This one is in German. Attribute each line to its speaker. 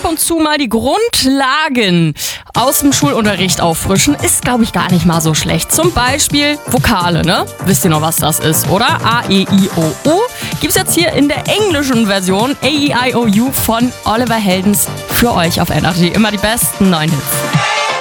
Speaker 1: und zu mal die Grundlagen aus dem Schulunterricht auffrischen, ist, glaube ich, gar nicht mal so schlecht. Zum Beispiel Vokale, ne? Wisst ihr noch, was das ist, oder? A, E, I, O, U. Gibt's jetzt hier in der englischen Version A, E, I, O, U von Oliver Heldens für euch auf Energy. Immer die besten neuen Hits.